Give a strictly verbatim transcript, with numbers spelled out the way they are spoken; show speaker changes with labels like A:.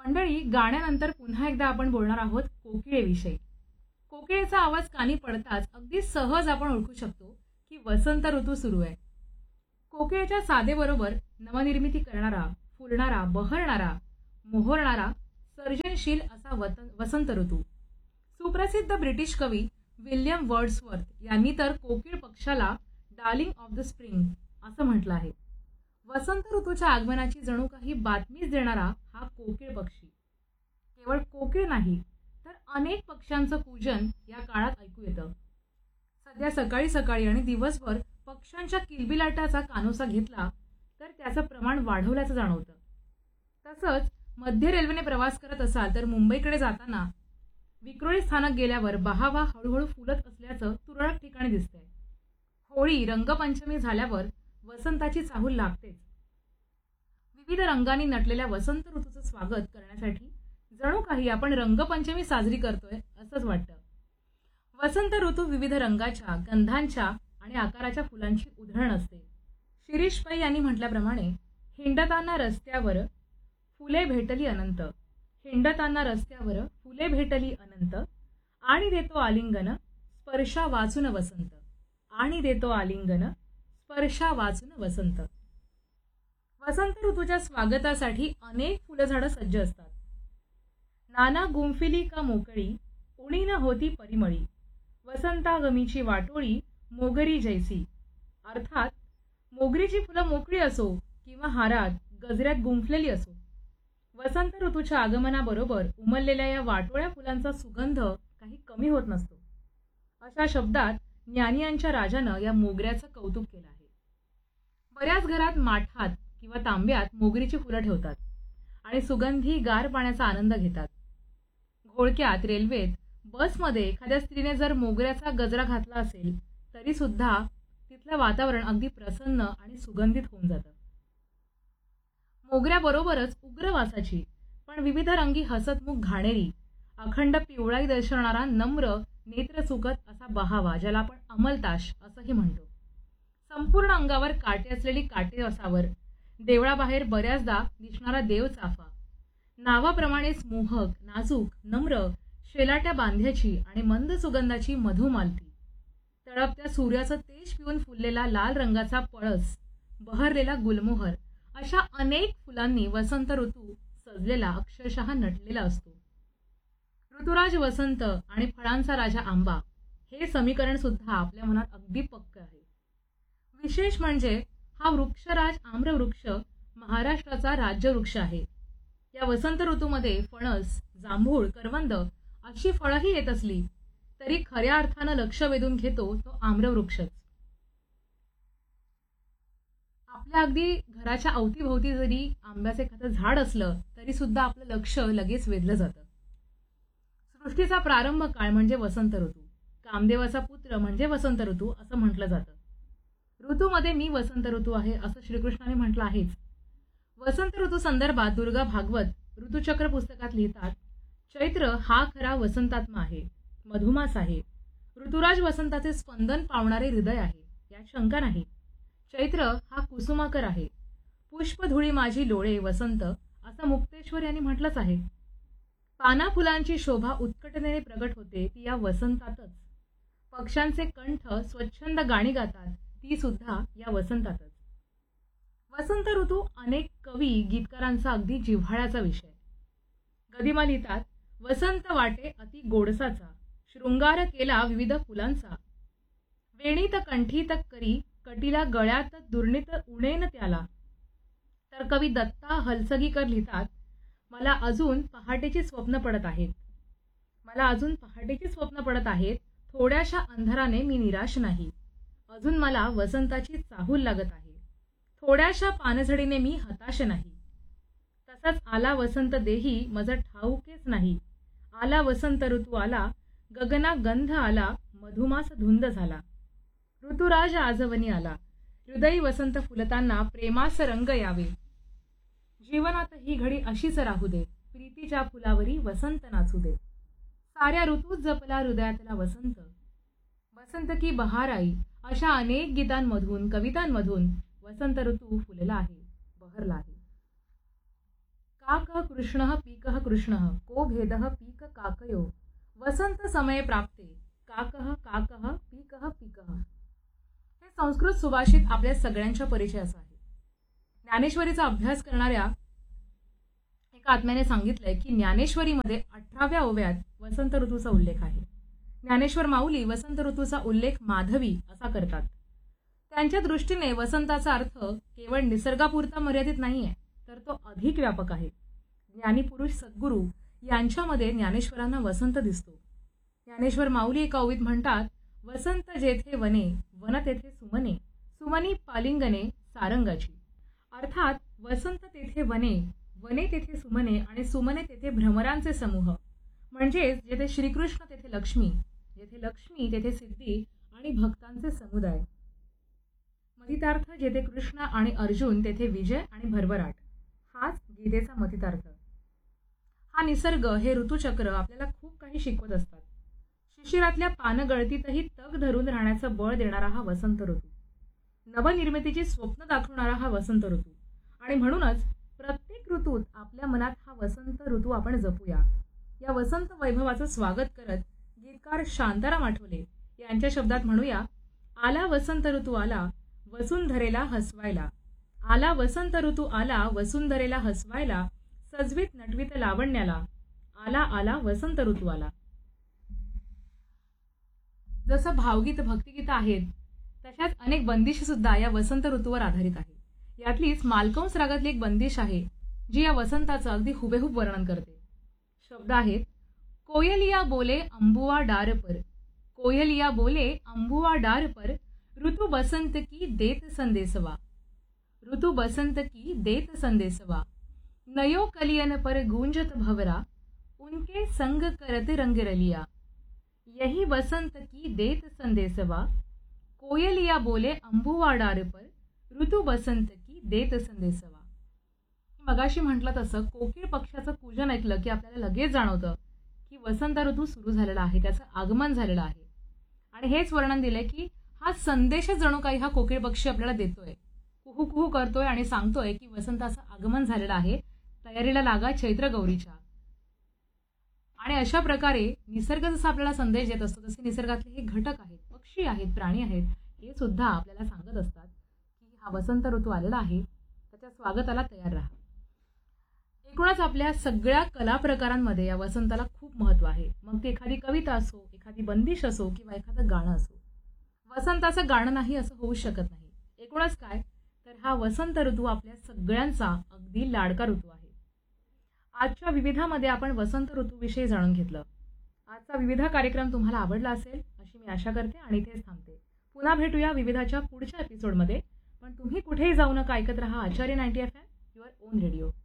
A: मंडळी, गाण्यानंतर पुन्हा एकदा आपण बोलणार आहोत कोकिळेविषयी. कोकिळेचा आवाज कानी पडताच अगदी सहज आपण ओळखू शकतो की वसंत ऋतू सुरू आहे. कोकिळेच्या सादेबरोबर नवनिर्मिती करणारा, फुलणारा, बहरणारा, मोहरणारा, सर्जनशील असा वत- वसंत ऋतू. सुप्रसिद्ध ब्रिटिश कवी विल्यम वर्ड्सवर्थ यांनी तर कोकिळ पक्षाला डार्लिंग ऑफ द स्प्रिंग असं म्हटलं आहे. वसंत ऋतूच्या आगमनाची जणू काही बातमीच देणारा हा कोकिळ पक्षी. केवळ कोकिळ नाही तर अनेक पक्ष्यांचं पूजन या काळात ऐकू येतं. सध्या सकाळी सकाळी आणि दिवसभर पक्ष्यांच्या किलबिलाटाचा कानोसा घेतला तर त्याचं प्रमाण वाढवल्याचं जाणवतं. तसंच मध्य रेल्वेने प्रवास करत असाल तर मुंबईकडे जाताना विक्रोळी स्थानक गेल्यावर बहावा हळूहळू फुलत असल्याचं तुरळक ठिकाणी दिसतंय. होळी, रंगपंचमी झाल्यावर वसंताची चाहूल लागतेच. विविध रंगांनी नटलेल्या वसंत ऋतूचं स्वागत करण्यासाठी जणू काही आपण रंगपंचमी साजरी करतोय असंच वाटतं. वसंत ऋतू विविध रंगाच्या, गंधांच्या आणि आकाराच्या फुलांची उधळण असते. शिरीष पै यांनी म्हटल्याप्रमाणे, हिंडताना रस्त्यावर फुले भेटली अनंत, हिंडताना रस्त्यावर फुले भेटली अनंत, आणि देतो आलिंगन स्पर्शा वाचून वसंत, आणि देतो आलिंगन स्पर्शा वाचून वसंत. वसंत ऋतूच्या स्वागतासाठी अनेक फुलझाडं सज्ज असतात. नाना गुंफिली का मोकळी, उणी न होती परिमळी, वसंतागमीची वाटोळी मोगरी जैसी. अर्थात मोगरीची फुलं मोकळी असो किंवा हारात गजऱ्यात गुंफलेली असो, वसंत ऋतूच्या आगमनाबरोबर उमललेल्या या वाटोळ्या फुलांचा सुगंध काही कमी होत नसतो. अशा शब्दात ज्ञानियांच्या राजानं या मोगऱ्याचं कौतुक केलं आहे. बऱ्याच घरात माठात किंवा तांब्यात मोगरीची फुलं ठेवतात आणि सुगंधी गार पाण्याचा आनंद घेतात. घोळक्यात, रेल्वेत, बसमध्ये एखाद्या स्त्रीने जर मोगऱ्याचा गजरा घातला असेल तरी सुद्धा तिथलं वातावरण अगदी प्रसन्न आणि सुगंधित होऊन जातं. मोगऱ्याबरोबरच उग्र वासाची पण विविध रंगी हसतमुख घाणेरी, अखंड पिवळाई दर्शवणारा नम्र नेत्रसुखद असा बहावा, ज्याला आपण अमलताश असंही म्हणतो. संपूर्ण अंगावर काटे असलेली काटेवसावर देवळाबाहेर बऱ्याचदा दिसणारा देवचाफा, नावाप्रमाणेच मोहक, नाजूक, नम्र, शेलाट्या बांध्याची आणि मंद सुगंधाची मधुमालती, तळपत्या सूर्याचं तेज पिऊन फुललेला लाल रंगाचा पळस, बहरलेला गुलमोहर, अशा अनेक फुलांनी वसंत ऋतू सजलेला, अक्षरशः नटलेला असतो. ऋतुराज वसंत आणि फळांचा राजा आंबा हे समीकरण सुद्धा आपल्या मनात अगदी पक्क आहे. विशेष म्हणजे हा वृक्षराज आम्रवृक्ष महाराष्ट्राचा राज्यवृक्ष आहे. या वसंत ऋतूमध्ये फणस, जांभूळ, करवंद अशी फळंही येत असली तरी खऱ्या अर्थानं लक्ष वेधून घेतो तो आम्रवृक्षच. आपल्या अगदी घराच्या अवतीभोवती जरी आंब्याचे एखादं झाड असलं तरी सुद्धा आपलं लक्ष लगेच वेधलं जातं. सृष्टीचा प्रारंभ काळ म्हणजे वसंत ऋतू, कामदेवाचा पुत्र म्हणजे वसंत ऋतू असं म्हटलं जातं. ऋतूमध्ये मी वसंत ऋतू आहे असं श्रीकृष्णाने म्हटलं आहेच. वसंत ऋतू संदर्भात दुर्गा भागवत ऋतुचक्र पुस्तकात लिहितात, चैत्र हा खरा वसंतात्मा आहे, मधुमास आहे. ऋतुराज वसंताचे स्पंदन पावणारे हृदय आहे, यात शंका नाही. चैत्र हा कुसुमाकर आहे. पुष्पधुळी माझी लोळे वसंत असं मुक्तेश्वर यांनी म्हटलंच आहे. पाना फुलांची शोभा उत्कटतेने प्रगट होते ती या वसंतातच. पक्ष्यांचे कंठ स्वच्छंद गाणी गातात ती सुद्धा या वसंतातच. वसंत ऋतू अनेक कवी, गीतकारांचा अगदी जिव्हाळ्याचा विषय. गदिमा लिहितात, वसंत वाटे अति गोडसाचा, शृंगार केला विविध फुलांचा, वेणीत कंठीत करी कटीला गळ्यात दुर्नीत उणेन त्याला. तर कवी दत्ता हलसगीकर लिहितात, मला अजून पहाटेची स्वप्न पडत आहेत, मला अजून पहाटेची स्वप्न पडत आहेत, थोड्याशा अंधाराने मी निराश नाही, अजून मला वसंताची चाहूल लागत आहे, थोड्याशा पानझडीने मी हताश नाही. तसाच आला वसंत देही मज ठाऊकेच नाही, आला वसंत ऋतू आला, गगना गंध आला, मधुमास धुंद झाला. ऋतुराज आजवनी आला, हृदयी वसंत फुलताना प्रेमास रंग यावे. जीवनात ही घडी अशीच राहू दे, प्रीतीच्या फुलावरी वसंत नाचू दे. साऱ्या ऋतूत जपला हृदयातला वसंत, वसंत की बहार आई, अशा अनेक गीतांमधून, कवितांमधून वसंत ऋतू फुलला आहे, बहरला आहे. काकः कृष्णः पीकः कृष्णः को भेदः पीक काकयो वसंत समये प्राप्ते काकः काकः पीकः पीकः. हे संस्कृत सुभाषित आपल्या सगळ्यांच्या परिचयाचं आहे. ज्ञानेश्वरीचा अभ्यास करणाऱ्या एका आत्म्याने सांगितलंय की ज्ञानेश्वरीमध्ये अठराव्या ओव्यात वसंत ऋतूचा उल्लेख आहे. ज्ञानेश्वर माऊली वसंत ऋतूचा उल्लेख माधवी असा करतात. त्यांच्या दृष्टीने वसंताचा अर्थ केवळ निसर्गापुरता मर्यादित नाहीये, तर तो अधिक व्यापक आहे. ज्ञानी पुरुष सद्गुरू यांच्यामध्ये ज्ञानेश्वरांना वसंत दिसतो. ज्ञानेश्वर माऊली एका ओवीत म्हणतात, वसंत जेथे वने वन तेथे सुमने सुमनी पालिंगने सारंगाची. अर्थात वसंत तेथे वने वने तेथे सुमने आणि सुमने तेथे भ्रमरांचे समूह, म्हणजेच जेथे श्रीकृष्ण तेथे लक्ष्मी, जेथे लक्ष्मी तेथे सिद्धी आणि भक्तांचे समुदाय. मतितार्थ जेथे कृष्ण आणि अर्जुन तेथे विजय आणि भरभराट, हाच गीतेचा मतितार्थ. हा निसर्ग, हे ऋतुचक्र आपल्याला खूप काही शिकवत असतात. शिशिरातल्या पानगळतीतही तग धरून राहण्याचं बळ देणारा हा वसंत ऋतू, नवनिर्मितीची स्वप्न दाखवणारा हा वसंत ऋतू. आणि म्हणूनच प्रत्येक ऋतूत आपल्या मनात हा वसंत ऋतू आपण जपूया. या वसंत वैभवाचं स्वागत करत गीतकार शांताराम आठवले यांच्या शब्दात म्हणूया, आला वसंत ऋतू आला वसुंधरेला हसवायला. आला वसंत ऋतू आला वसुंधरेला हसवायला, सजवीत नटवीत लावण्याला. आला आला वसंत ऋतू आला. जसं भावगीत भक्तिगीत आहेत, तशाच अनेक बंदिश सुद्धा या वसंत ऋतूवर आधारित आहे. यातलीच मालकंस रागातली एक बंदिश आहे जी या वसंताचं अगदी हुबेहूब वर्णन करते. शब्द आहेत, कोयलिया बोले अंबुआ डार पर, कोयलिया बोले अंबुआ डार पर, ऋतु बसंत की देत संदेशवा, ऋतु बसंत की देत संदेशवा, नयो कलियन पर गूंजत भवरा, उनके संग करत रंग रलिया. यही बसंत की देत संदेशवा, कोयलिया बोले अंबुआ डार पर, ऋतु बसंत की देत संदेशवा. मगाशी म्हटलं तसं कोकिळ पक्षाचं पूजन ऐकलं की आपल्याला लगेच जाणवतं की वसंत ऋतू सुरू झालेला आहे, त्याचं आगमन झालेलं आहे. आणि हेच वर्णन दिलंय की हा संदेश जणू काही हा कोकिळ पक्षी आपल्याला देतोय, कुहू कुहू करतोय आणि सांगतोय की वसंताचं आगमन झालेलं आहे, तयारीला लागा चैत्र गौरीच्या. आणि अशा प्रकारे निसर्ग जसा आपल्याला संदेश देत असतो, तसे निसर्गातले हे घटक आहेत, पक्षी आहेत, प्राणी आहेत, हे सुद्धा आपल्याला सांगत असतात की हा वसंत ऋतू आलेला आहे, त्याच्या स्वागताला तयार राहा. एकूणच आपल्या सगळ्या कला प्रकारांमध्ये या वसंताला खूप महत्त्व आहे. मग ती एखादी कविता असो, एखादी बंदिश असो किंवा एखादं गाणं असो, वसंताचं गाणं नाही असं होऊ शकत नाही. एकूणच काय तर हा वसंत ऋतू आपल्या सगळ्यांचा अगदी लाडका ऋतू आहे. आजच्या विविधामध्ये आपण वसंत ऋतूविषयी जाणून घेतलं. आजचा विविधा कार्यक्रम तुम्हाला आवडला असेल अशी मी आशा करते आणि इथेच थांबते. पुन्हा भेटूया विविधाच्या पुढच्या एपिसोडमध्ये. पण तुम्ही कुठेही जाऊ नका, ऐकत रहा आचार्य ninety F M, your on radio.